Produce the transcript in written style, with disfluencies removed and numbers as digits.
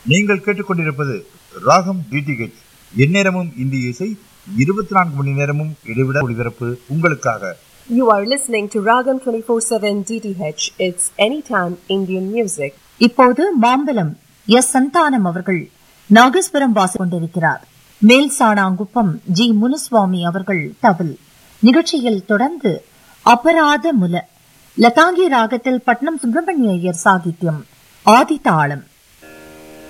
நீங்கள் கேட்டுக்கொண்டிருப்பது ராகம் டிடிஹெச். எந்நேரமும் இந்திய இசை, 24 மணி நேரமும் இடைவிடா ஒளிபரப்பு உங்களுக்காக. You are listening to Ragam 24/7 DTH. It's anytime Indian music. இப்போது மாம்பலம் எஸ் சந்தானம் அவர்கள் நாகேஸ்வரம் வாசித்துக் கொண்டிருக்கிறார். மேல் சாணாங்குப்பம் ஜி முனுசுவாமி அவர்கள் தவில். நிகழ்ச்சியில் தொடர்ந்து அபராத முல லதாங்கி ராகத்தில் பட்னம் சுப்பிரமணிய ஐயர் சாகித்யம், ஆதி தாளம்.